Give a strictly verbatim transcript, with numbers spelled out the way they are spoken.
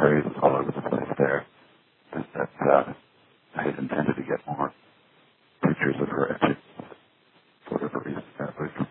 phrases all over the place there. That, that uh, I had intended to get more pictures of her etching for whatever reason. That was